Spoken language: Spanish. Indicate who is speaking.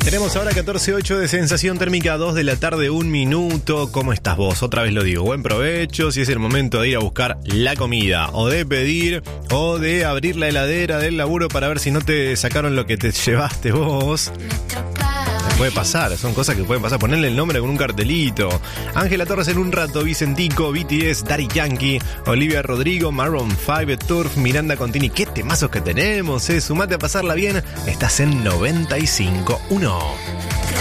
Speaker 1: Tenemos ahora 14:08 de sensación térmica, 2 de la tarde, 1 minuto. ¿Cómo estás vos? Otra vez lo digo, buen provecho. Si es el momento de ir a buscar la comida, o de pedir, o de abrir la heladera del laburo para ver si no te sacaron lo que te llevaste vos. Puede pasar, son cosas que pueden pasar. Ponerle el nombre con un cartelito. Ángela Torres en un rato, Vicentico, BTS, Daddy Yankee, Olivia Rodrigo, Maroon 5, Turf, Miranda Contini. Qué temazos que tenemos, Sumate a pasarla bien. Estás en 95.1.